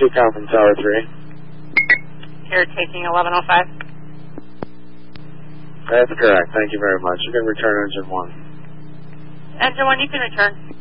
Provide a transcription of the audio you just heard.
2 from Tower 3. You're taking 1105. That's correct. Thank you very much. You can return engine 1. Engine 1, you can return.